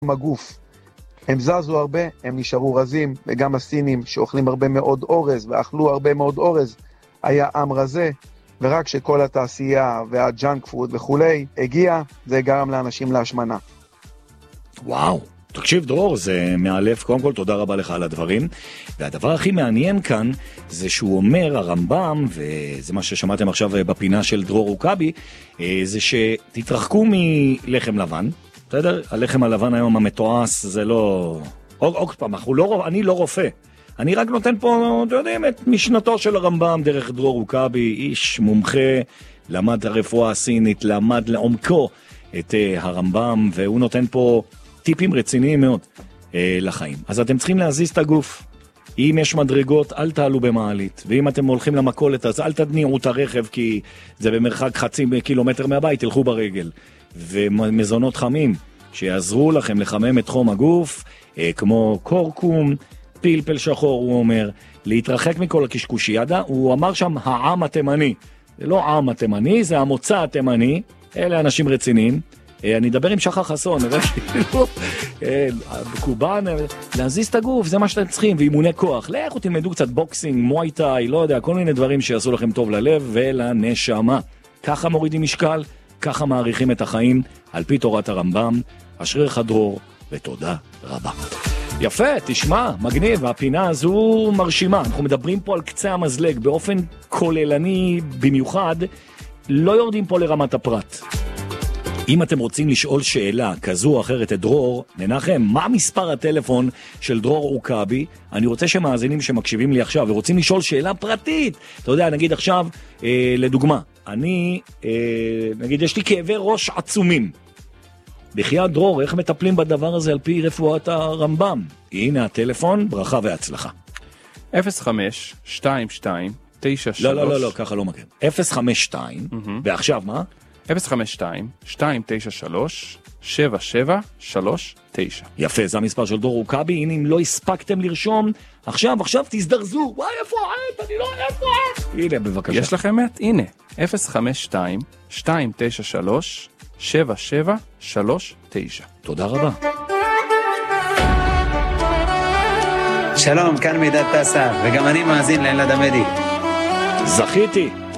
הגוף. הם זזו הרבה, הם נשארו רזים, וגם הסינים שאוכלים הרבה מאוד אורז, ואכלו הרבה מאוד אורז, היה עם רזה, ורק שכל התעשייה והג'אנק פוד וכולי הגיע, זה גרם לאנשים להשמנה. וואו, תקשיב דרור, זה מאלף, קודם כל תודה רבה לך על הדברים, והדבר הכי מעניין כאן, זה שהוא אומר, הרמב"ם, וזה מה ששמעתם עכשיו בפינה של דרור רוקבי, זה שתתרחקו מלחם לבן, בסדר? הלחם הלבן היום המתועש זה לא... עוד פעם, אני לא רופא. אני רק נותן פה, אתם יודעים, את משנתו של הרמב"ם דרך דרור רוקבי, איש מומחה, למד הרפואה הסינית, למד לעומקו את הרמב"ם, והוא נותן פה טיפים רציניים מאוד לחיים. אז אתם צריכים להזיז את הגוף. אם יש מדרגות, אל תעלו במעלית. ואם אתם הולכים למכולת, אז אל תדניעו את הרכב, כי זה במרחק 0.5 קילומטר מהבית, תלכו ברגל. ומזונות חמים שיעזרו לכם לחמם את חום הגוף, כמו קורקום, פלפל שחור, הוא אומר, להתרחק מכל הקשקושיאדה. הוא אמר שם העם התימני, זה לא עם התימני, זה המוצא התימני, אלה אנשים רציניים. אני אדבר עם שחר חסון, בקובן, להזיז את הגוף, זה מה שאתם צריכים, ואימוני כוח, לכו תלמדו קצת בוקסינג, מואי-טאי, לא יודע, כל מיני דברים שיעשו לכם טוב ללב ולנשמה. ככה מורידים משקל, ככה מעריכים את החיים, על פי תורת הרמב"ם. אשריך דרור, ותודה רבה. יפה, תשמע, מגניב, הפינה הזו מרשימה. אנחנו מדברים פה על קצה המזלג, באופן כוללני במיוחד, לא יורדים פה לרמת הפרט. אם אתם רוצים לשאול שאלה כזו או אחרת את דרור, מנחם, מה מספר הטלפון של דרור רוקבי? אני רוצה שמאזינים שמקשיבים לי עכשיו ורוצים לשאול שאלה פרטית. אתה יודע, נגיד עכשיו, לדוגמה, נגיד יש לי כאבי ראש עצומים. בחייאת דרור, איך מטפלים בדבר הזה על פי רפואת הרמב"ם? הנה הטלפון, ברכה והצלחה. 05-22-93 לא, ככה לא מכיר. 052, ועכשיו מה? 052-293-7739. יפה, זה המספר של דרור רוקבי. הנה, אם לא הספקתם לרשום, עכשיו תזדרזו. וואי, איפה העט? אני לא איפה העט. הנה, בבקשה. יש לכם את? הנה, 052-293-7739. תודה רבה. שלום, כאן מידת תסף, וגם אני מאזין לילד המדי. זכיתי.